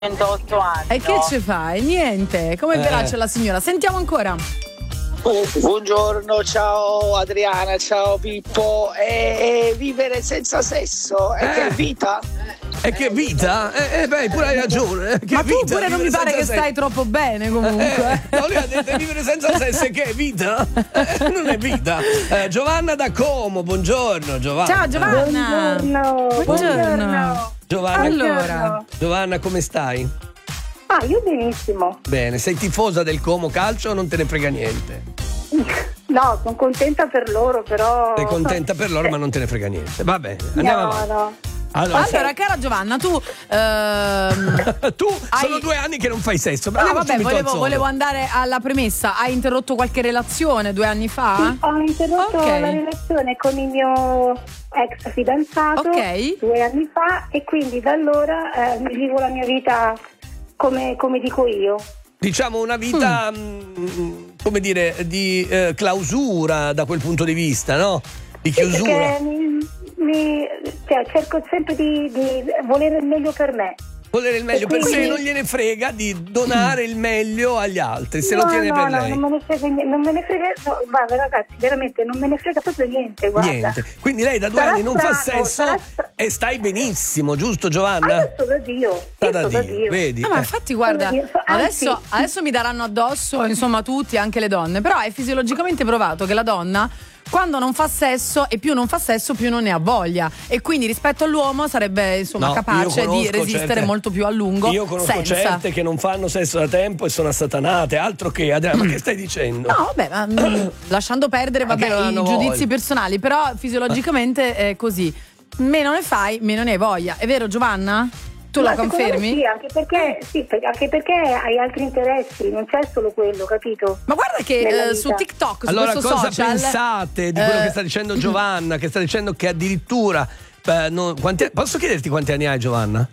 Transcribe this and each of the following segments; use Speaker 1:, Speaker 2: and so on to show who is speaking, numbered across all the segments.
Speaker 1: 108 anni.
Speaker 2: E che ci fai? Niente, come piace la signora. Sentiamo ancora.
Speaker 3: Buongiorno, ciao Adriana, ciao Pippo. Vivere senza sesso è che vita?
Speaker 4: E che vita? Beh, pure hai ragione. Che
Speaker 2: Ma tu
Speaker 4: vita,
Speaker 2: pure non mi pare che stai troppo bene comunque.
Speaker 4: No, lui ha detto vivere senza sesso e che è vita? Non è vita. Giovanna da Como, buongiorno Giovanna.
Speaker 2: Ciao Giovanna.
Speaker 5: Buongiorno.
Speaker 4: Giovanna,
Speaker 2: Allora,
Speaker 4: Giovanna, come stai?
Speaker 5: Io benissimo.
Speaker 4: Bene, sei tifosa del Como Calcio o non te ne frega niente?
Speaker 5: No, sono contenta per loro, però.
Speaker 4: Sei contenta per loro, ma non te ne frega niente. Va bene, andiamo avanti.
Speaker 5: No.
Speaker 4: Allora,
Speaker 2: cara Giovanna, tu
Speaker 4: sono 2 anni che non fai sesso.
Speaker 2: No, vabbè, volevo andare alla premessa. Hai interrotto qualche relazione 2 anni fa?
Speaker 5: Sì, ho interrotto la relazione con il mio ex fidanzato 2 anni fa e quindi da allora vivo la mia vita come dico io.
Speaker 4: Diciamo una vita, come dire, di clausura da quel punto di vista, no? Di chiusura.
Speaker 5: Cerco sempre di volere il meglio per me.
Speaker 4: Volere il meglio per sé, non gliene frega di donare il meglio agli altri, se lo tiene per lei.
Speaker 5: Non me ne frega, guarda ragazzi, veramente non me ne frega proprio niente, guarda.
Speaker 4: Niente. Quindi lei da 2 anni non fa sesso e stai benissimo, giusto Giovanna?
Speaker 5: Io sto da Dio.
Speaker 4: Vedi?
Speaker 2: Ma infatti guarda, adesso mi daranno addosso, insomma tutti, anche le donne, però è fisiologicamente provato che la donna quando non fa sesso e più non fa sesso più non ne ha voglia e quindi rispetto all'uomo sarebbe insomma capace di resistere molto più a lungo.
Speaker 4: Io conosco certe che non fanno sesso da tempo e sono assatanate, altro che Adriana, ma che stai dicendo?
Speaker 2: No vabbè, ma, lasciando perdere i giudizi personali, però fisiologicamente è così, meno ne fai meno ne hai voglia, è vero Giovanna? Tu lo confermi?
Speaker 5: Sì, anche perché hai altri interessi, non c'è solo quello, capito?
Speaker 2: Ma guarda che su TikTok, su
Speaker 4: allora,
Speaker 2: questo
Speaker 4: cosa
Speaker 2: social,
Speaker 4: pensate di quello che sta dicendo Giovanna, che sta dicendo che addirittura posso chiederti quanti anni hai Giovanna?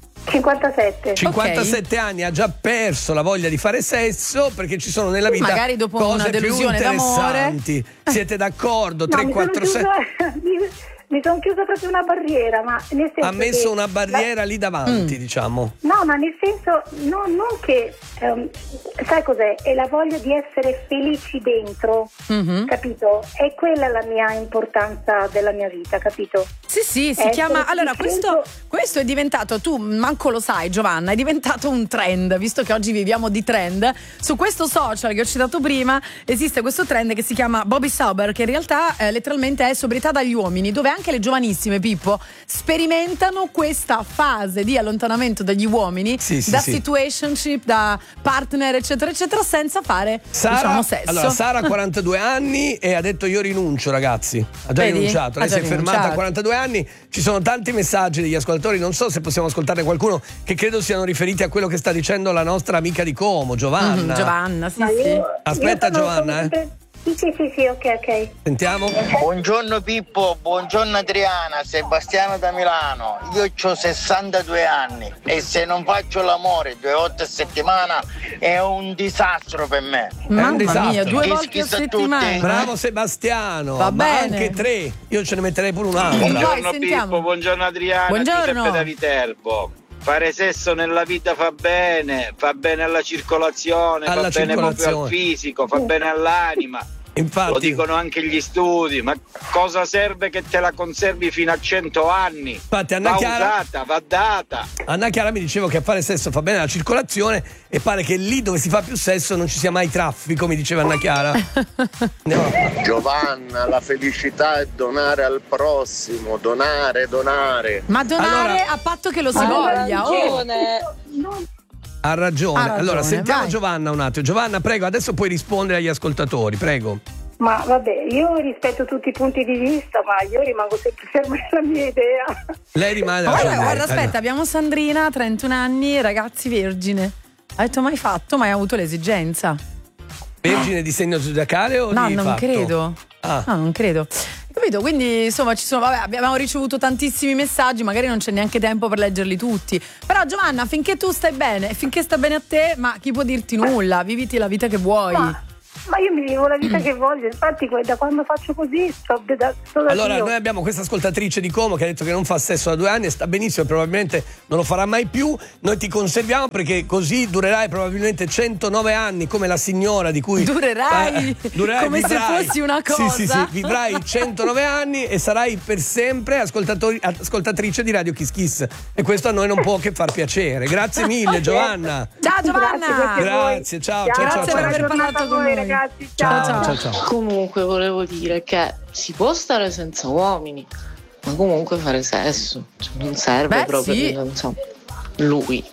Speaker 4: 57 anni, ha già perso la voglia di fare sesso perché ci sono nella vita
Speaker 2: magari dopo
Speaker 4: cose
Speaker 2: una delusione
Speaker 4: più interessanti.
Speaker 2: d'amore.
Speaker 4: Siete d'accordo? 3, 4, 7
Speaker 5: Mi sono chiusa proprio una barriera, ma nel senso
Speaker 4: ha messo una barriera lì davanti, diciamo.
Speaker 5: No, ma nel senso non che sai cos'è? È la voglia di essere felici dentro, capito? È quella la mia importanza della mia vita, capito?
Speaker 2: Sì, si chiama. Allora, questo è diventato, tu manco lo sai, Giovanna, è diventato un trend, visto che oggi viviamo di trend. Su questo social che ho citato prima esiste questo trend che si chiama Bobby Sober, che in realtà letteralmente è sobrietà dagli uomini, dove anche le giovanissime, Pippo, sperimentano questa fase di allontanamento dagli uomini, situationship, da partner, eccetera, eccetera, senza fare sesso.
Speaker 4: Allora, Sara ha 42 anni e ha detto io rinuncio, ragazzi. Ha già rinunciato, lei si è fermata a 42 anni. Ci sono tanti messaggi degli ascoltatori, non so se possiamo ascoltarne qualcuno, che credo siano riferiti a quello che sta dicendo la nostra amica di Como, Giovanna.
Speaker 2: Giovanna, sì.
Speaker 4: Aspetta Giovanna,
Speaker 5: Sì, ok.
Speaker 4: Sentiamo.
Speaker 6: Buongiorno Pippo, buongiorno Adriana, Sebastiano da Milano. Io ho 62 anni e se non faccio l'amore 2 volte a settimana è un disastro per me.
Speaker 2: Mamma mia, 2 volte a settimana.
Speaker 4: Bravo Sebastiano.
Speaker 2: Va bene.
Speaker 4: Anche 3. Io ce ne metterei pure un'altra.
Speaker 6: Buongiorno Pippo, buongiorno Adriana.
Speaker 2: Buongiorno.
Speaker 6: Giuseppe da Viterbo. Fare sesso nella vita fa bene alla circolazione, fa bene proprio al fisico, fa bene all'anima.
Speaker 4: Infatti,
Speaker 6: lo dicono anche gli studi, ma cosa serve che te la conservi fino a 100 anni?
Speaker 4: Infatti,
Speaker 6: va usata, va data.
Speaker 4: Anna Chiara mi dicevo che a fare sesso fa bene alla circolazione e pare che lì dove si fa più sesso non ci sia mai traffico, mi diceva Anna Chiara.
Speaker 7: Giovanna, la felicità è donare al prossimo, donare.
Speaker 2: Ma donare a patto che lo si voglia.
Speaker 4: Ha ragione. Allora sentiamo Giovanna un attimo. Giovanna, prego, adesso puoi rispondere agli ascoltatori, prego.
Speaker 5: Ma vabbè, io rispetto tutti i punti di vista, ma io rimango sempre ferma nella mia idea.
Speaker 4: Lei rimane
Speaker 2: guarda, aspetta, abbiamo Sandrina, 31 anni, ragazzi, vergine. Ha detto mai fatto, mai avuto l'esigenza.
Speaker 4: Vergine di segno zodiacale o
Speaker 2: no,
Speaker 4: di
Speaker 2: non
Speaker 4: fatto?
Speaker 2: credo. No, non credo. Capito? Quindi insomma abbiamo ricevuto tantissimi messaggi, magari non c'è neanche tempo per leggerli tutti. Però Giovanna, finché tu stai bene, finché sta bene a te, ma chi può dirti nulla? Viviti la vita che vuoi.
Speaker 5: Ma io mi vivo la vita che voglio, infatti da quando faccio così sto da
Speaker 4: Allora,
Speaker 5: Dio.
Speaker 4: noi abbiamo questa ascoltatrice di Como che ha detto che non fa sesso da 2 anni e sta benissimo e probabilmente non lo farà mai più. Noi ti conserviamo perché così durerai probabilmente 109 anni come la signora di cui
Speaker 2: durerai come
Speaker 4: vivrai,
Speaker 2: se fossi una cosa.
Speaker 4: Sì, vivrai 109 anni e sarai per sempre ascoltatrice di Radio Kiss Kiss e questo a noi non può che far piacere. Grazie mille Giovanna.
Speaker 2: Ciao Giovanna.
Speaker 4: Grazie, ciao.
Speaker 2: Grazie per aver parlato con noi,
Speaker 5: ragazzi.
Speaker 2: Ciao.
Speaker 1: Comunque volevo dire che si può stare senza uomini, ma comunque fare sesso, cioè, non serve proprio
Speaker 2: sì.
Speaker 1: Non so, lui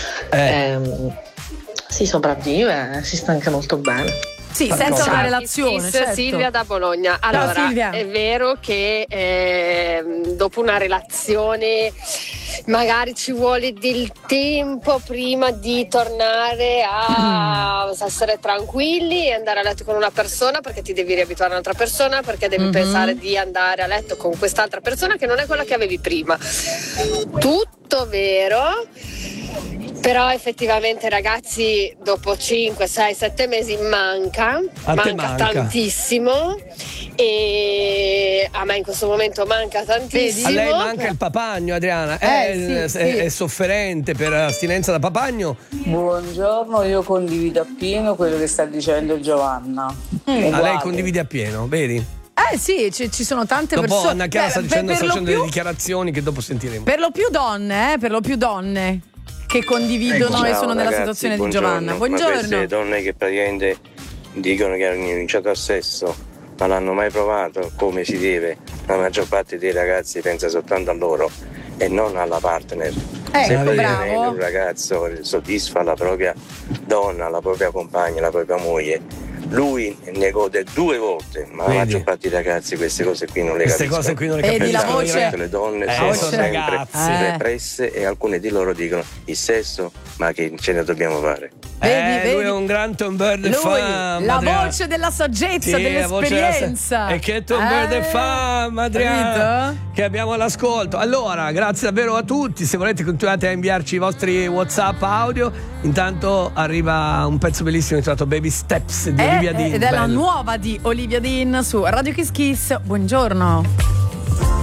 Speaker 1: si sopravvive, si sta anche molto bene.
Speaker 2: Sì, senza una relazione, certo.
Speaker 8: Silvia da Bologna. Allora,
Speaker 2: ciao, Silvia.
Speaker 8: è vero che dopo una relazione magari ci vuole del tempo prima di tornare a essere tranquilli e andare a letto con una persona, perché ti devi riabituare a un'altra persona, perché devi pensare di andare a letto con quest'altra persona che non è quella che avevi prima. Tutto vero. Però effettivamente ragazzi dopo 5, 6, 7 mesi manca tantissimo e a me in questo momento manca tantissimo.
Speaker 4: A lei manca il papagno, Adriana, è sofferente per astinenza da papagno.
Speaker 9: Buongiorno, io condivido appieno quello che sta dicendo Giovanna.
Speaker 4: A lei condividi appieno, vedi?
Speaker 2: Sì, ci sono tante
Speaker 4: dopo
Speaker 2: persone.
Speaker 4: Anna Chiara sta facendo delle dichiarazioni che dopo sentiremo.
Speaker 2: Per lo più donne che condividono e sono nella situazione di Giovanna. Buongiorno.
Speaker 10: Ma queste donne che praticamente dicono che hanno iniziato al sesso ma non hanno mai provato come si deve, la maggior parte dei ragazzi pensa soltanto a loro e non alla partner. Se praticamente un ragazzo soddisfa la propria donna, la propria compagna, la propria moglie, lui ne gode 2 volte, ma la maggior parte dei ragazzi queste cose qui non le capiscono.
Speaker 2: Vedi la voce?
Speaker 10: Le donne sono sempre represse e alcune di loro dicono il sesso, ma che ce ne dobbiamo fare?
Speaker 2: Vedi?
Speaker 4: Lui è un gran bird de femme,
Speaker 2: la voce della saggezza, dell'esperienza.
Speaker 4: E che bird de femme, Adriana, che abbiamo all'ascolto. Allora, grazie davvero a tutti. Se volete continuate a inviarci i vostri WhatsApp audio. Intanto arriva un pezzo bellissimo intitolato Baby Steps di Olivia Dean.
Speaker 2: Ed è la nuova di Olivia Dean su Radio Kiss Kiss. Buongiorno.